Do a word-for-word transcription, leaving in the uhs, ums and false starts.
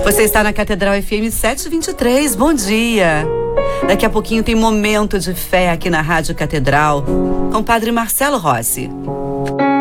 Você está na Catedral F M setecentos e vinte e três, bom dia. Daqui a pouquinho tem Momento de Fé aqui na Rádio Catedral, com o Padre Marcelo Rossi.